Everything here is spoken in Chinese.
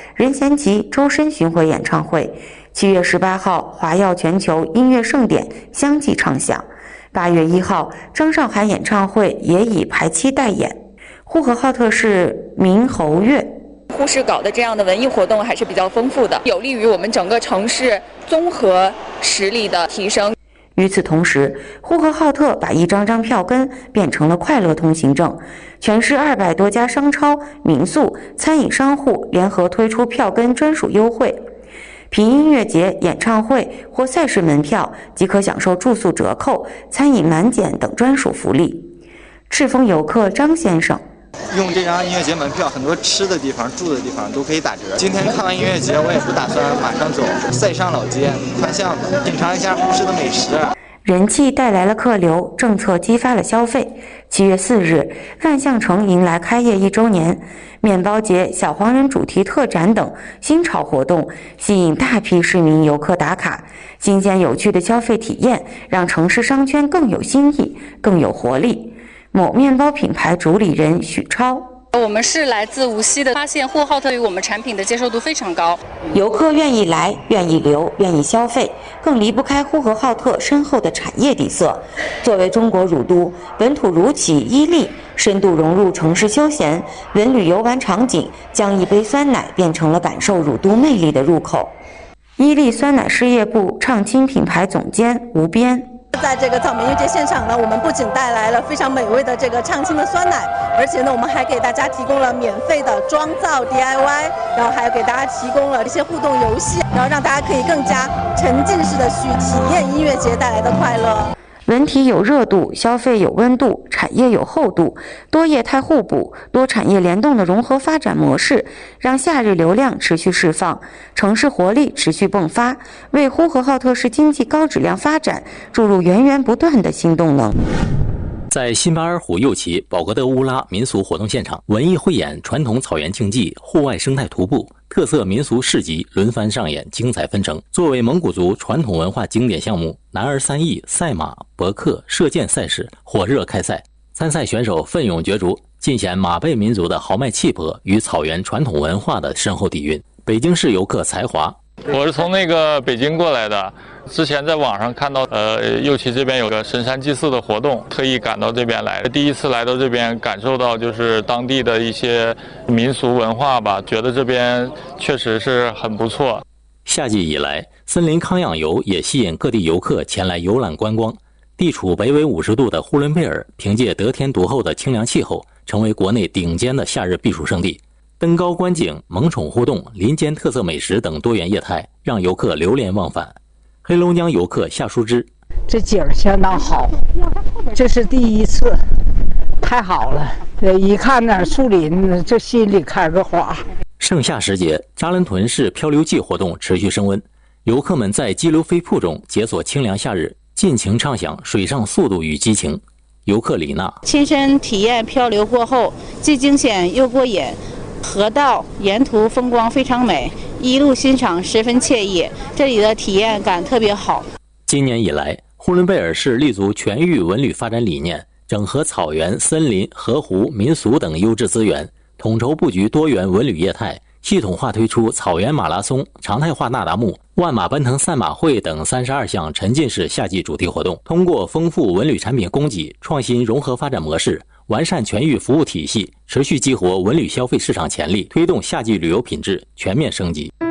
任贤齐周深巡回演唱会；7月18号，华耀全球音乐盛典相继唱响；8月1号，张韶涵演唱会也已排期待演。呼和浩特市民侯月。 呼市搞的这样的文艺活动还是比较丰富的，有利于我们整个城市综合实力的提升。 与此同时，呼和浩特把一张张票根变成了快乐通行证，全市200多家商超、民宿、餐饮商户联合推出票根专属优惠，凭音乐节、演唱会或赛事门票即可享受住宿折扣、餐饮满减等专属福利。赤峰游客张先生。 用这张音乐节门票，很多吃的地方、住的地方都可以打折。今天看完音乐节，我也不打算马上走，再上老街看巷子，品尝一下呼市的美食。 人气带来了客流，政策激发了消费。7月4日，万象城迎来开业1周年，面包节、小黄人主题特展等新潮活动吸引大批市民游客打卡。新鲜有趣的消费体验，让城市商圈更有新意、更有活力。某面包品牌主理人许超。 我们是来自无锡的，发现呼和浩特对于我们产品的接受度非常高， 游客愿意来、愿意留、愿意消费，更离不开呼和浩特深厚的产业底色。作为中国乳都，本土乳企伊利深度融入城市休闲、文旅游玩场景，将一杯酸奶变成了感受乳都魅力的入口。伊利酸奶事业部畅青品牌总监吴边。 在这个草莓音乐节现场呢，我们不仅带来了非常美味的这个畅青的酸奶，而且呢，我们还给大家提供了免费的妆造 DIY， 然后还有给大家提供了一些互动游戏，然后让大家可以更加沉浸式的去体验音乐节带来的快乐。 文体有热度，消费有温度，产业有厚度，多业态互补、多产业联动的融合发展模式，让夏日流量持续释放，城市活力持续迸发，为呼和浩特市经济高质量发展注入源源不断的新动能。 在辛巴尔虎右旗宝格德乌拉民俗活动现场，文艺汇演、传统草原竞技、户外生态徒步、特色民俗市集轮番上演，精彩纷呈。作为蒙古族传统文化经典项目，男儿3翼、赛马、搏克、射箭赛事火热开赛，参赛选手奋勇角逐，尽显马背民族的豪迈气魄与草原传统文化的深厚底蕴。北京市游客才华。 我是从北京过来的，之前在网上看到右旗这边有个神山祭祀的活动，特意赶到这边来。第一次来到这边，感受到就是当地的一些民俗文化吧，觉得这边确实是很不错。 夏季以来，森林康养游也吸引各地游客前来游览观光。地处北纬50度的呼伦贝尔，凭借得天独厚的清凉气候，成为国内顶尖的夏日避暑胜地。登高观景、萌宠互动、林间特色美食等多元业态，让游客流连忘返。黑龙江游客夏淑芝： 这景儿相当好，这是第一次，太好了！一看那树林，这心里开个花。 盛夏时节，扎兰屯市漂流季活动持续升温，游客们在激流飞瀑中解锁清凉夏日，尽情畅享水上速度与激情。游客李娜： 亲身体验漂流过后，既惊险又过瘾。河道沿途风光非常美，一路欣赏十分惬意，这里的体验感特别好。 今年以来，呼伦贝尔市立足全域文旅发展理念，整合草原、森林、河湖、民俗等优质资源，统筹布局多元文旅业态，系统化推出草原马拉松、常态化那达慕、万马奔腾赛马会等32项沉浸式夏季主题活动。通过丰富文旅产品供给、创新融合发展模式，完善全域服务体系，持续激活文旅消费市场潜力，推动夏季旅游品质全面升级。